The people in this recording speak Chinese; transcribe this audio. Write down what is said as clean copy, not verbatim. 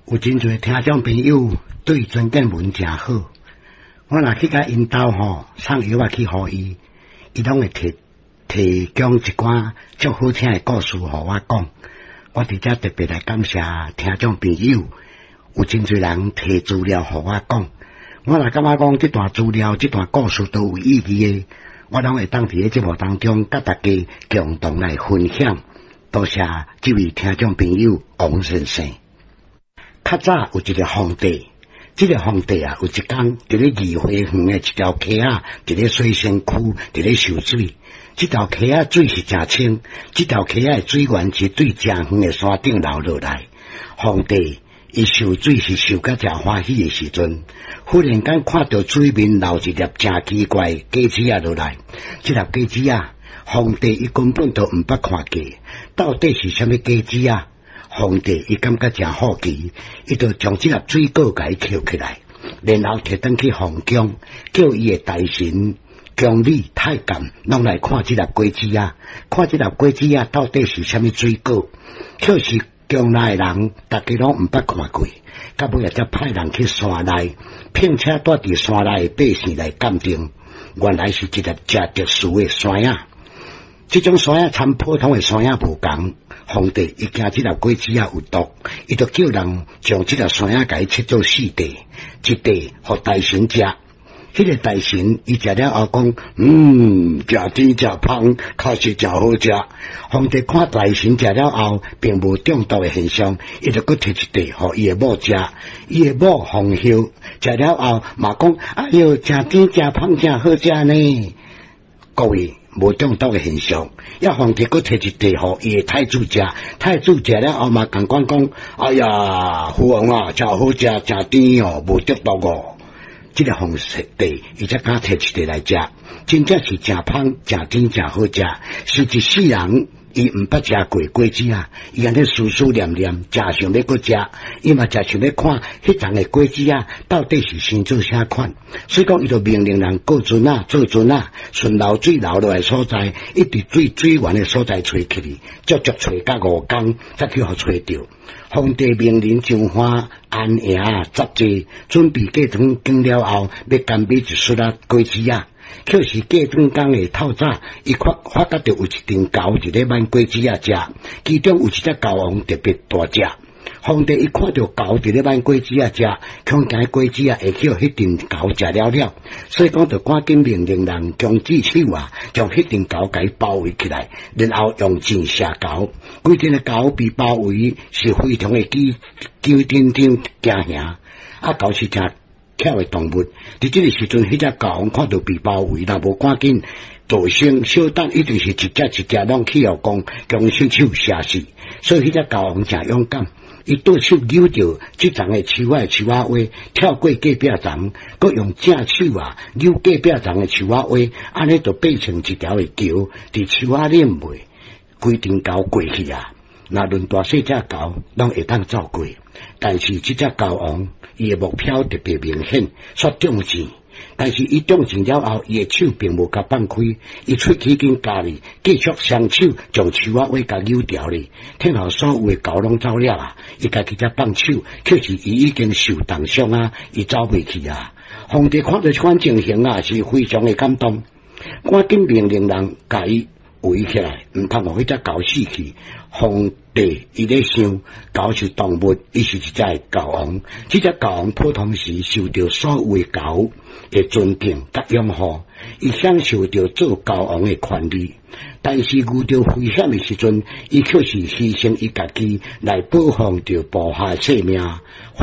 有真侪听众朋友对曾建文诚好，我若去甲因兜送药去互伊，伊拢会提供一寡足好听的故事互我讲。我伫遮特别来感谢听众朋友，有真侪人提资料互我讲。我若感觉讲这段资料、这段故事都有意义的，我拢会当伫咧节目当中甲大家共同来分享。多谢这位听众朋友王先生。较早有一个皇帝，这个皇帝有一天伫咧宜花园的一条溪伫咧水仙区伫咧受水。这条溪水是真清，这条溪的水源是对真远的山顶流落来。皇帝伊受水是受甲真欢喜的时阵，忽然间看到水面流一粒真奇怪的果子落来。这粒果子皇帝伊根本都毋捌看过，到底是啥物果子皇帝伊感觉真好奇，伊就将这粒水果甲伊捡起来，然后摕转去皇宫，叫伊的大臣、宫女、太监拢来看这粒果子看这粒果子到底是啥物水果。可是宫内的人大家拢毋捌看过，到尾才派人去山内，并且带伫山内的百姓来鉴定，原来是一粒真特殊的山药。这种山药参普通的山药无同，皇帝伊惊这粒果子有毒，伊就叫人将这粒山药甲伊切做4块，一块互大臣食。迄个大臣伊食了后讲，食甜食芳，确实真好食。皇帝看大臣食了后，并无中毒的现象，伊就搁摕一块互伊的某食。伊的某皇后食了后嘛讲，哎哟，真甜真芳真好食呢。各位无中毒的现象，皇帝搁摕一块互伊的太子食，太子食了后嘛共管讲，哎呀，父王真好食，真甜哦，无中毒哦。这个皇帝伊才敢摕一块来食，真正是真芳、真甜、真好食。是一世人伊毋捌食过果子伊安尼思思念念，真想要搁食。伊嘛真想要看迄丛的果子到底是生做啥款。所以讲，伊就命令人过船做船顺流水流落来所在，一直水源的所在找起，足找到5天，才去互找着。皇帝命令上花安营杂济，准备过船经了后，要干买一束果子可是过船工的透早，伊发觉到有一阵猴伫咧挽果子食，其中有一只猴王特别大只。皇帝一看到猴伫咧挽果子食，恐惊果子会叫迄阵猴食了，所以讲就赶紧命令人将智手将迄阵猴甲伊包围起来，然后用箭射猴。规阵的猴被包围是非常的惊吓。猴是真巧的动物，伫这个时阵，迄只猴王看到被包围，若无赶紧大声小等，一定是一只拢起后讲，将伸手射死。所以迄只猴王真勇敢，伊倒手扭着这丛的树的树仔尾，跳过隔壁丛，佮用正手扭隔壁丛的树仔尾，安尼就变成一条的桥，伫树仔链尾，规阵猴过去若论大细只猴，拢会当走过。但是这只猴王，伊的目标特别明显，煞中箭。但是伊中箭了后，伊的手并无甲放开，伊喙齿紧夹哩，继续双手将树仔尾甲扭掉哩。听后所有的猴拢走了伊家己才放手，可是伊已经受重伤伊走袂去皇帝看到这款情形是非常的感动，赶紧命令人甲伊围起来，毋通互迄只猴死去。皇帝伊咧想，猴是动物，伊是一只猴王。这只猴王普通时受到所有的猴的尊敬甲拥护，伊享受到做猴王的权利。但是遇到危险的时阵，伊却是牺牲伊家己来保护着部下的性命。